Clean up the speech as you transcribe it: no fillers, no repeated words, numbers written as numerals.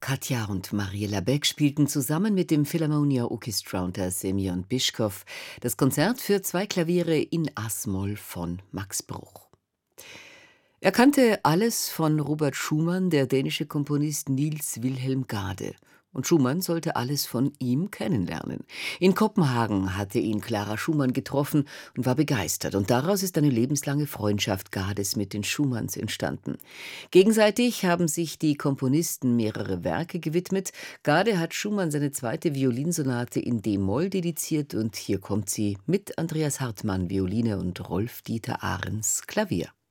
Katja und Mariela Beck spielten zusammen mit dem Philharmonia Orchestra unter Semyon Bischkow das Konzert für zwei Klaviere in As-Moll von Max Bruch. Er kannte alles von Robert Schumann, der dänische Komponist Niels Wilhelm Gade. Und Schumann sollte alles von ihm kennenlernen. In Kopenhagen hatte ihn Clara Schumann getroffen und war begeistert. Und daraus ist eine lebenslange Freundschaft Gades mit den Schumanns entstanden. Gegenseitig haben sich die Komponisten mehrere Werke gewidmet. Gade hat Schumann seine zweite Violinsonate in D-Moll dediziert und hier kommt sie mit Andreas Hartmann, Violine, und Rolf-Dieter Ahrens, Klavier.